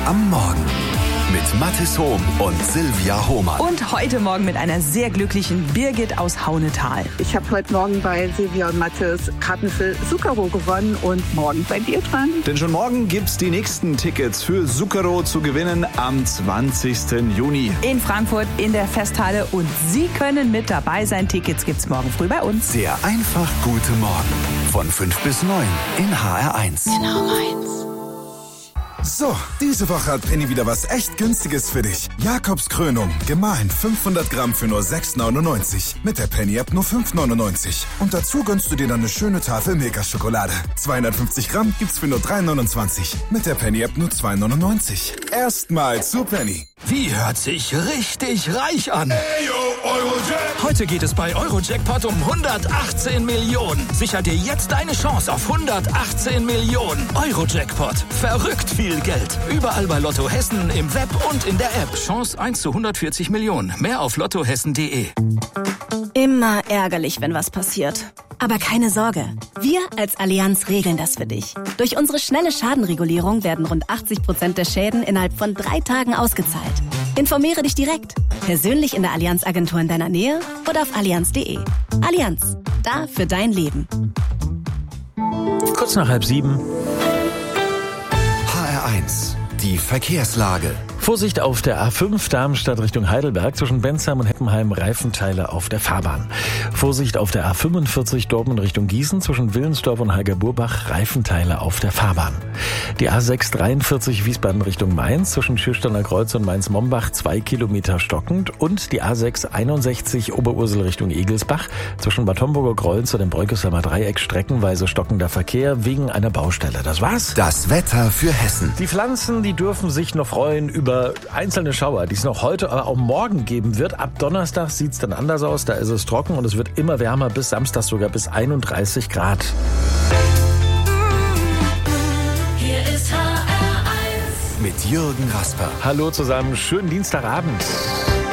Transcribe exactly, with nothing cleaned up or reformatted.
am Morgen mit Mathis Hohm und Silvia Hohmann. Und heute Morgen mit einer sehr glücklichen Birgit aus Haunetal. Ich habe heute Morgen bei Silvia und Mathis Karten für Zucchero gewonnen und morgen seid ihr dran. Denn schon morgen gibt's die nächsten Tickets für Zucchero zu gewinnen am zwanzigsten Juni. In Frankfurt in der Festhalle und Sie können mit dabei sein. Tickets gibt's morgen früh bei uns. Der einfach gute Morgen von fünf bis neun in H R eins. Genau meins. So, diese Woche hat Penny wieder was echt Günstiges für dich. Jakobs Krönung, gemahlen fünfhundert Gramm für nur sechs neunundneunzig. Mit der Penny-App nur fünf neunundneunzig. Und dazu gönnst du dir dann eine schöne Tafel Milka-Schokolade. zweihundertfünfzig Gramm gibt's für nur drei neunundzwanzig. Mit der Penny-App nur zwei neunundneunzig. Erstmal zu Penny. Wie hört sich richtig reich an? Hey, yo, Eurojackpot. Heute geht es bei Eurojackpot um hundertachtzehn Millionen. Sicher dir jetzt deine Chance auf hundertachtzehn Millionen. Eurojackpot. Verrückt viel Geld. Überall bei Lotto Hessen, im Web und in der App. Chance eins zu hundertvierzig Millionen. Mehr auf lottohessen punkt de. Immer ärgerlich, wenn was passiert. Aber keine Sorge. Wir als Allianz regeln das für dich. Durch unsere schnelle Schadenregulierung werden rund achtzig Prozent der Schäden innerhalb von drei Tagen ausgezahlt. Informiere dich direkt. Persönlich in der Allianz-Agentur in deiner Nähe oder auf allianz punkt de. Allianz. Da für dein Leben. Kurz nach halb sieben. H R eins. Die Verkehrslage. Vorsicht auf der A fünf Darmstadt Richtung Heidelberg zwischen Bensheim und Heppenheim, Reifenteile auf der Fahrbahn. Vorsicht auf der A fünfundvierzig Dortmund Richtung Gießen zwischen Willensdorf und Heigerburbach, Reifenteile auf der Fahrbahn. Die A sechs dreiundvierzig Wiesbaden Richtung Mainz zwischen Schürstener Kreuz und Mainz-Mombach, zwei Kilometer stockend. Und die A sechs einundsechzig Oberursel Richtung Egelsbach zwischen Bad Homburger Kreuz und dem Breukeselmer Dreieck streckenweise stockender Verkehr wegen einer Baustelle. Das war's. Das Wetter für Hessen. Die Pflanzen, die dürfen sich noch freuen über einzelne Schauer, die es noch heute, aber auch morgen geben wird. Ab Donnerstag sieht es dann anders aus. Da ist es trocken und es wird immer wärmer, bis Samstag sogar bis einunddreißig Grad. Hier ist H R eins Mit Jürgen Rasper. Hallo zusammen, schönen Dienstagabend.